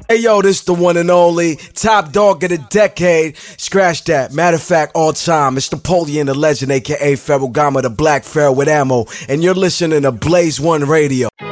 Hey yo, this the one and only top dog of the decade. Scratch that. Matter of fact, all time. It's Napoleon the Legend, aka Ferragamo, the Black Pharaoh with ammo. And you're listening to Blaze One Radio.